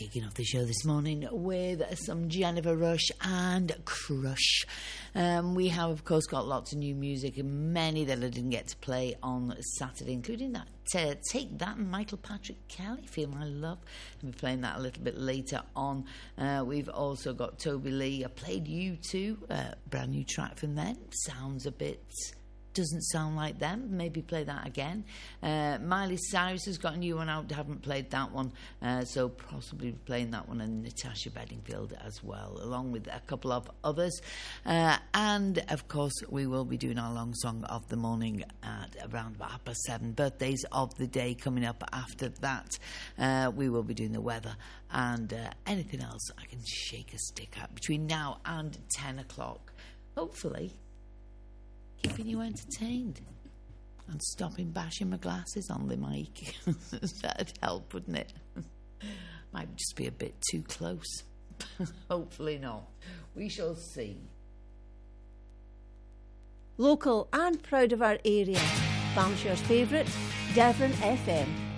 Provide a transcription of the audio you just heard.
kicking off the show this morning with some Jennifer Rush and Crush. We have, of course, got lots of new music and many that I didn't get to play on Saturday, including that Take That and Michael Patrick Kelly, Feel My Love. I'll be playing that a little bit later on. We've also got Toby Lee. I played U2, brand new track from them. Sounds a bit... doesn't sound like them. Maybe play that again. Miley Cyrus has got a new one out. Haven't played that one, so possibly playing that one. And Natasha Bedingfield as well, along with a couple of others. And of course, we will be doing our long song of the morning at around about 7:30. Birthdays of the day coming up after that. We will be doing the weather and anything else I can shake a stick at between now and 10 o'clock. Hopefully keeping you entertained and stopping bashing my glasses on the mic. That'd help, wouldn't it? Might just be a bit too close. Hopefully not. We shall see. Local and proud of our area. Banffshire's favourite, Devon FM.